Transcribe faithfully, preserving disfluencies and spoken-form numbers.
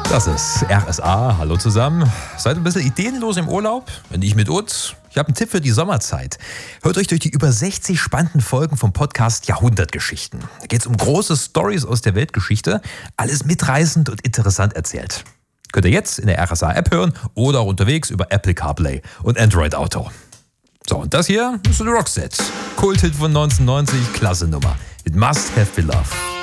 Das ist R S A. Hallo zusammen. Seid ein bisschen ideenlos im Urlaub? Wenn nicht mit uns. Ich habe einen Tipp für die Sommerzeit. Hört euch durch die über sechzig spannenden Folgen vom Podcast Jahrhundertgeschichten. Da geht es um große Storys aus der Weltgeschichte. Alles mitreißend und interessant erzählt. Könnt ihr jetzt in der R S A-App hören oder auch unterwegs über Apple CarPlay und Android Auto. So, und das hier ist The Roxette. Kulthit von neunzehnhundertneunzig, klasse Nummer. It must have been love.